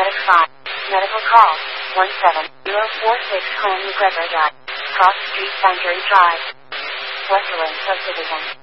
Medic 5. Medical call. 17046 Home McGregor Drive. Cross Street Boundary Drive. Westland Subdivision.